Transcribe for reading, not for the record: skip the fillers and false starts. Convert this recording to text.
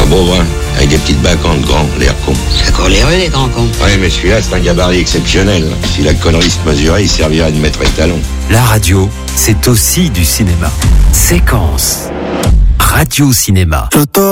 beau, hein, avec des petites bacantes grands, l'air con. C'est encore les rues, les grands cons. Ouais, mais celui-là, c'est un gabarit exceptionnel. Si la connerie se mesurait, il servirait de maître étalon. La radio, c'est aussi du cinéma. Séquence. Radio Cinéma.